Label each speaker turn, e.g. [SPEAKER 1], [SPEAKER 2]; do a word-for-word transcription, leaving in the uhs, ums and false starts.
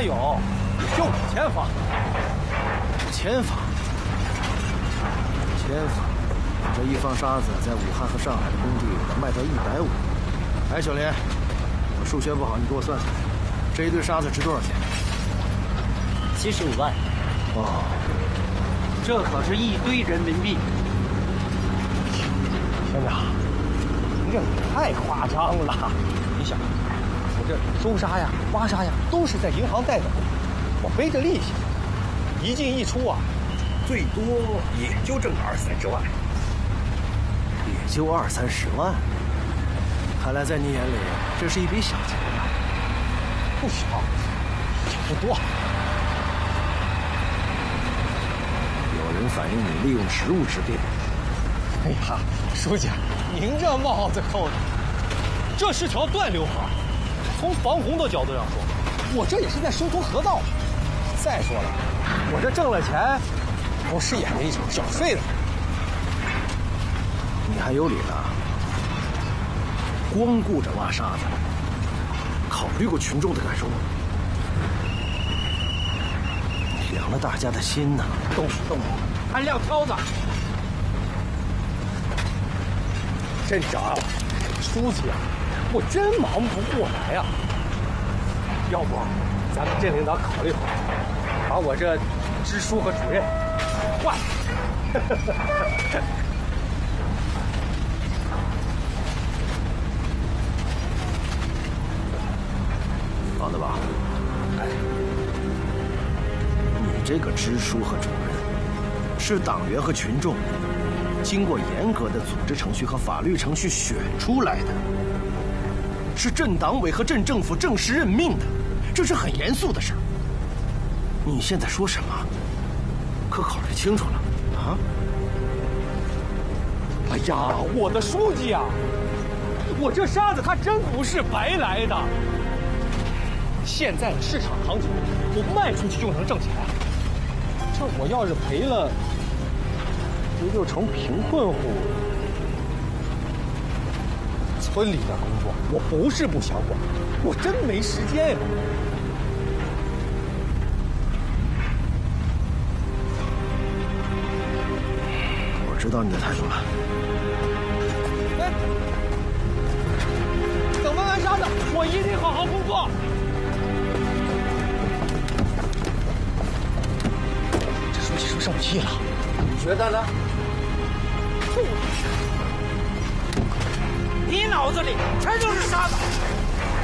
[SPEAKER 1] 有，就五千方。
[SPEAKER 2] 五千方，五千方，这一方沙子在武汉和上海的工地能卖到一百五。哎，小林，我数学不好，你给我算算，这一堆沙子值多少钱？
[SPEAKER 3] 七十五万。
[SPEAKER 2] 哦，
[SPEAKER 1] 这可是一堆人民币。兄弟，您这也太夸张了！你想，我这收沙呀、挖沙呀，都是在银行带走，我背着利息，一进一出啊，最多也就挣二三十万。
[SPEAKER 2] 也就二三十万，看来在你眼里这是一笔小钱呀。
[SPEAKER 1] 不小，也不多。
[SPEAKER 2] 有人反映你利用职务之便。
[SPEAKER 1] 哎呀，书记，您这帽子扣的，这是条断流河。从防洪的角度上说，我这也是在修图河道。再说了，我这挣了钱，不是也没缴税的。
[SPEAKER 2] 你还有理了？光顾着挖沙子，考虑过群众的感受吗？你凉了大家的心呢。
[SPEAKER 1] 动手动手，还撂挑子。镇长，书记啊，我真忙不过来呀、啊。要不，咱们镇领导考虑考虑，把我这支书和主任换。
[SPEAKER 2] 王德宝，哎，你这个支书和主任，是党员和群众经过严格的组织程序和法律程序选出来的，是镇党委和镇政府正式任命的，这是很严肃的事儿。你现在说什么？可考虑清楚了啊！
[SPEAKER 1] 哎呀，我的书记啊，我这沙子它真不是白来的。现在的市场行情，我卖出去就能挣钱。这我要是赔了，不就成贫困户了？村里的工作我不是不想管，我真没时间呀。
[SPEAKER 2] 我知道你的态度了。
[SPEAKER 1] 哎，等完完沙子，我一定好好工作。这书记说生气了，
[SPEAKER 3] 你觉得呢？
[SPEAKER 1] 就是，你脑子里全都是沙子。